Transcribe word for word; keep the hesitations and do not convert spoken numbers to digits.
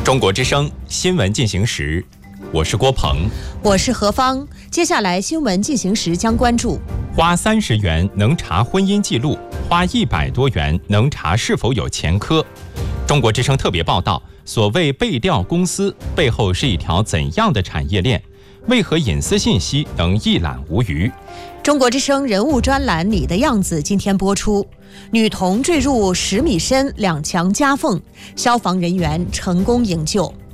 中国之声新闻进行时，我是郭鹏， 我是何芳。接下来新闻进行时将关注： 花三十元能查婚姻记录，花一百多元能查是否有前科。中国之声特别报道：所谓背调公司背后是一条怎样的产业链？为何隐私信息能一览无余？ 中国之声人物专栏《你的样子》今天播出。女童坠入十米深两墙夹缝，消防人员成功营救。